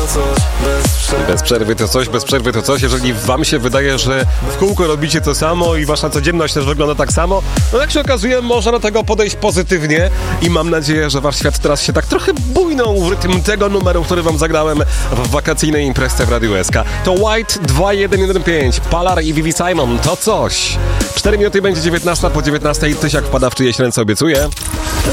Bez przerwy to coś, bez przerwy to coś. Jeżeli wam się wydaje, że w kółko robicie to samo i wasza codzienność też wygląda tak samo, no jak się okazuje, można do tego podejść pozytywnie i mam nadzieję, że wasz świat teraz się tak trochę bujnął w rytm tego numeru, który wam zagrałem w wakacyjnej imprezie w Radiu SK. To White 2115, Palar i Vivi Simon, to coś. 4 minuty będzie 19 po 19. Tysiak wpada w czyjeś ręce, obiecuję.